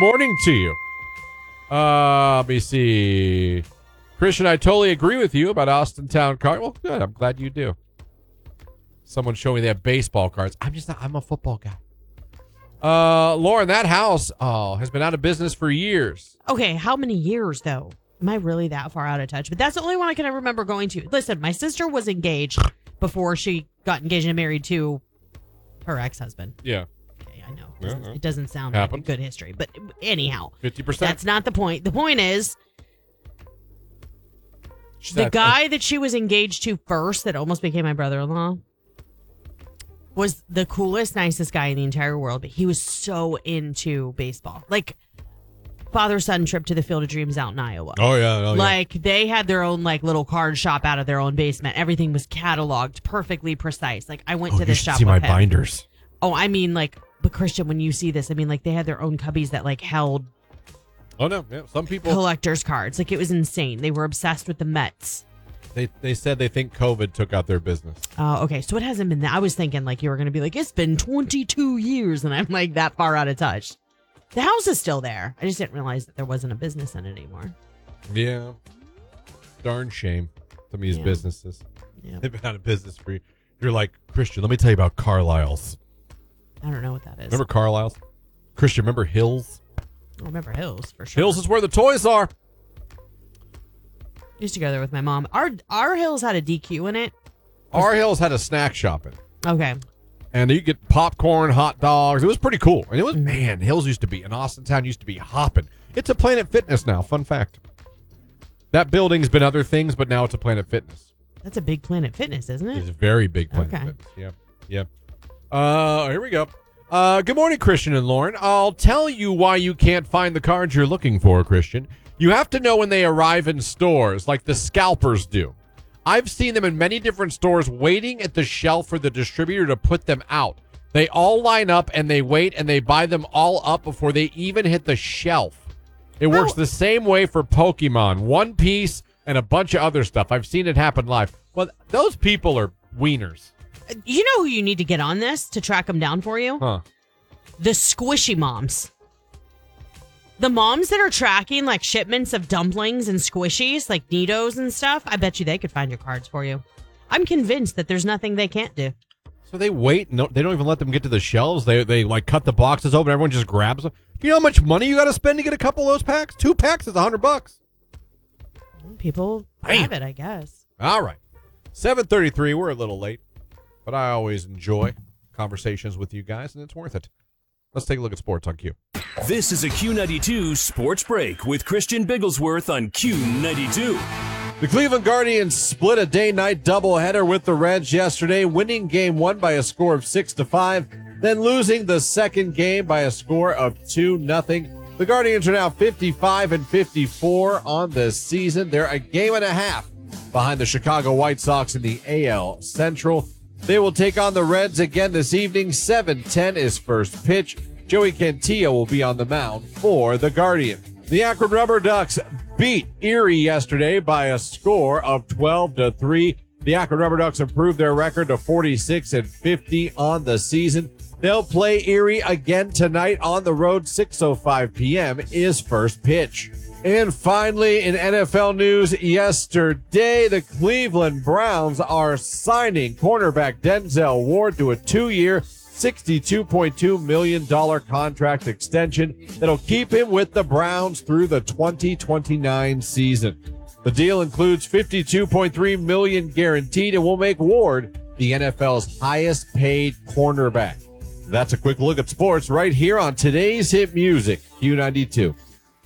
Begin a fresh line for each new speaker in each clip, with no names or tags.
morning to you. Let me see. Christian, I totally agree with you about Austin Town Card. Well, good. I'm glad you do. Someone showing me they have baseball cards. I'm a football guy. Lauren, that house has been out of business for years.
Okay, how many years, though? Am I really that far out of touch? But that's the only one I can remember going to. Listen, my sister was engaged before she got engaged and married to her ex-husband.
Yeah.
Okay, I know.
Yeah.
It doesn't sound like a good history. But anyhow.
50%.
That's not the point. The point is, the guy that she was engaged to first that almost became my brother-in-law was the coolest, nicest guy in the entire world. But he was so into baseball. Like, father-son trip to the Field of Dreams out in Iowa.
Oh, yeah.
Like, they had their own, like, little card shop out of their own basement. Everything was cataloged, perfectly precise. Like, I went to this shop
see
with
my
him.
binders.
Oh, I mean, like, but Christian, when you see this, I mean, like, they had their own cubbies that, like, held
Oh, no. Yeah. Some people.
collector's cards. Like, it was insane. They were obsessed with the Mets.
They said they think COVID took out their business.
Oh, okay. So it hasn't been that. I was thinking, like, you were going to be like, it's been 22 years, and I'm, like, that far out of touch. The house is still there. I just didn't realize that there wasn't a business in it anymore.
Yeah. Darn shame. Some of these businesses.
Yeah.
They've been out of business for you. You're like, Christian, let me tell you about Carlisle's.
I don't know what that is.
Remember Carlisle's? Christian, remember Hills?
I remember Hills, for sure.
Hills is where the toys are.
Used to go there with my mom. Our Hills had a DQ in it.
Our Hills had a snack shop in it.
Okay.
And you get popcorn, hot dogs. It was pretty cool. And it was, man, Hills used to be, and Austin Town used to be hopping. It's a Planet Fitness now. Fun fact. That building's been other things, but now it's a Planet Fitness.
That's a big Planet Fitness, isn't it?
It's a very big Planet Fitness. Yeah. Here we go. Good morning, Christian and Lauren. I'll tell you why you can't find the cards you're looking for, Christian. You have to know when they arrive in stores, like the scalpers do. I've seen them in many different stores waiting at the shelf for the distributor to put them out. They all line up and they wait and they buy them all up before they even hit the shelf. It works the same way for Pokemon, One Piece, and a bunch of other stuff. I've seen it happen live. Well, those people are wieners.
You know who you need to get on this to track them down for you?
Huh.
The squishy moms. The moms that are tracking like shipments of dumplings and squishies, like Nitos and stuff, I bet you they could find your cards for you. I'm convinced that there's nothing they can't do.
So they wait. No, they don't even let them get to the shelves. They like cut the boxes open. Everyone just grabs them. Do you know how much money you got to spend to get a couple of those packs? 2 packs is $100.
People have it, I guess.
All right. 7:33. We're a little late, but I always enjoy conversations with you guys, and it's worth it. Let's take a look at sports on Q.
This is a Q92 Sports Break with Christian Bigglesworth on Q92.
The Cleveland Guardians split a day-night doubleheader with the Reds yesterday, winning Game 1 by a score of 6-5, then losing the second game by a score of 2-0. The Guardians are now 55-54 on the season. They're a game and a half behind the Chicago White Sox in the AL Central. They will take on the Reds again this evening. 7:10 is first pitch. Joey Cantillo will be on the mound for the Guardians. The Akron Rubber Ducks beat Erie yesterday by a score of 12-3. The Akron Rubber Ducks improved their record to 46-50 on the season. They'll play Erie again tonight on the road. 6:05 p.m. is first pitch. And finally, in NFL news yesterday, the Cleveland Browns are signing cornerback Denzel Ward to a 2-year, $62.2 million contract extension that'll keep him with the Browns through the 2029 season. The deal includes $52.3 million guaranteed and will make Ward the NFL's highest paid cornerback. That's a quick look at sports right here on today's hit music, Q92.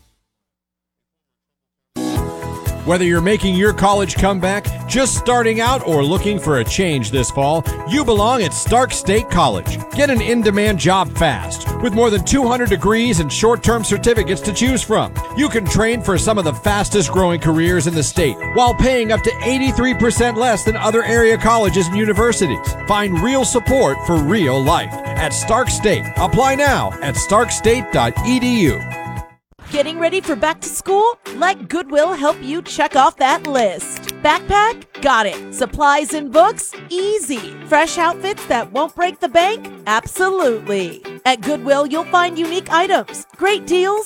Whether you're making your college comeback, just starting out, or looking for a change this fall, you belong at Stark State College. Get an in-demand job fast. With more than 200 degrees and short-term certificates to choose from, you can train for some of the fastest-growing careers in the state while paying up to 83% less than other area colleges and universities. Find real support for real life at Stark State. Apply now at starkstate.edu.
Getting ready for back to school? Let Goodwill help you check off that list. Backpack? Got it. Supplies and books? Easy. Fresh outfits that won't break the bank? Absolutely. At Goodwill, you'll find unique items, great deals,